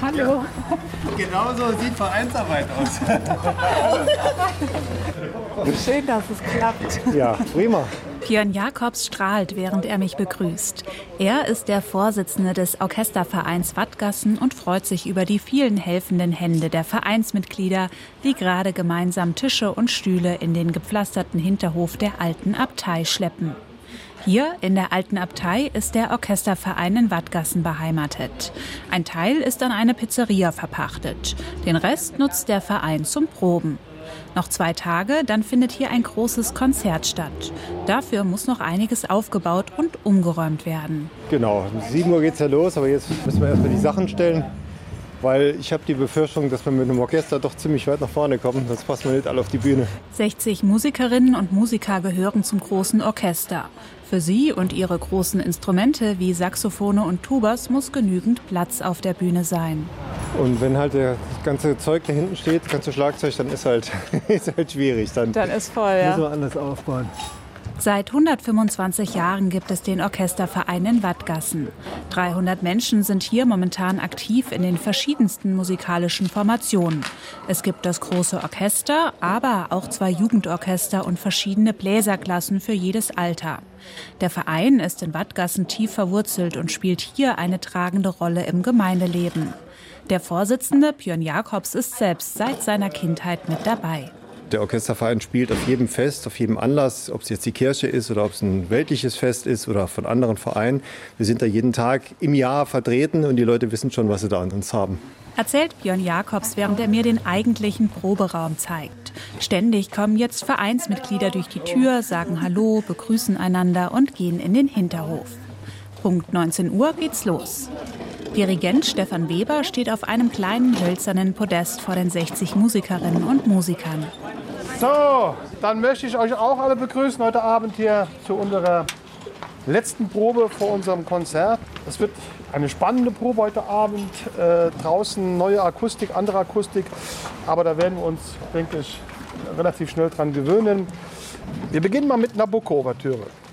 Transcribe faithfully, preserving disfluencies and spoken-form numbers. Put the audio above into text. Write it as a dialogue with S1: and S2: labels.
S1: Hallo.
S2: Genau so sieht Vereinsarbeit aus.
S1: Schön, dass es klappt.
S3: Ja, prima.
S4: Björn Jacobs strahlt, während er mich begrüßt. Er ist der Vorsitzende des Orchestervereins Wattgassen und freut sich über die vielen helfenden Hände der Vereinsmitglieder, die gerade gemeinsam Tische und Stühle in den gepflasterten Hinterhof der alten Abtei schleppen. Hier in der alten Abtei ist der Orchesterverein in Wattgassen beheimatet. Ein Teil ist an eine Pizzeria verpachtet. Den Rest nutzt der Verein zum Proben. Noch zwei Tage, dann findet hier ein großes Konzert statt. Dafür muss noch einiges aufgebaut und umgeräumt werden.
S3: Genau, um sieben Uhr geht's ja los, aber jetzt müssen wir erstmal die Sachen stellen. Weil ich habe die Befürchtung, dass wir mit dem Orchester doch ziemlich weit nach vorne kommen. Sonst passen wir nicht alle auf die Bühne.
S4: sechzig Musikerinnen und Musiker gehören zum großen Orchester. Für sie und ihre großen Instrumente wie Saxophone und Tubas muss genügend Platz auf der Bühne sein.
S3: Und wenn halt das ganze Zeug da hinten steht, das ganze Schlagzeug, dann ist halt, ist halt schwierig. Dann,
S1: Dann ist voll, ja.
S3: müssen wir anders aufbauen.
S4: Seit hundertfünfundzwanzig Jahren gibt es den Orchesterverein in Wattgassen. dreihundert Menschen sind hier momentan aktiv in den verschiedensten musikalischen Formationen. Es gibt das große Orchester, aber auch zwei Jugendorchester und verschiedene Bläserklassen für jedes Alter. Der Verein ist in Wattgassen tief verwurzelt und spielt hier eine tragende Rolle im Gemeindeleben. Der Vorsitzende, Björn Jacobs, ist selbst seit seiner Kindheit mit dabei.
S3: Der Orchesterverein spielt auf jedem Fest, auf jedem Anlass, ob es jetzt die Kirche ist oder ob es ein weltliches Fest ist oder von anderen Vereinen. Wir sind da jeden Tag im Jahr vertreten und die Leute wissen schon, was sie da an uns haben.
S4: Erzählt Björn Jacobs, während er mir den eigentlichen Proberaum zeigt. Ständig kommen jetzt Vereinsmitglieder durch die Tür, sagen Hallo, begrüßen einander und gehen in den Hinterhof. Punkt neunzehn Uhr geht's los. Dirigent Stefan Weber steht auf einem kleinen hölzernen Podest vor den sechzig Musikerinnen und Musikern.
S5: So, dann möchte ich euch auch alle begrüßen heute Abend hier zu unserer letzten Probe vor unserem Konzert. Es wird eine spannende Probe heute Abend. Äh, draußen neue Akustik, andere Akustik. Aber da werden wir uns, denke ich, relativ schnell dran gewöhnen. Wir beginnen mal mit Nabucco-Ouvertüre.